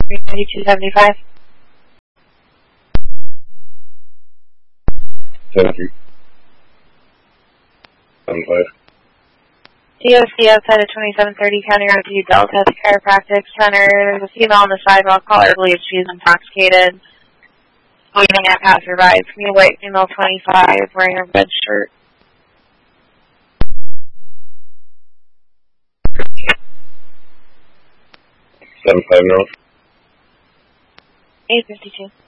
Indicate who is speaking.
Speaker 1: 39275.
Speaker 2: 7375.
Speaker 1: DOC outside of 2730 County Road to Delta at the Chiropractic Center. There's a female on the sidewalk. Caller believes she's intoxicated. Waving at passerby. It's me, white female 25, wearing a red shirt.
Speaker 2: 750.
Speaker 1: 852.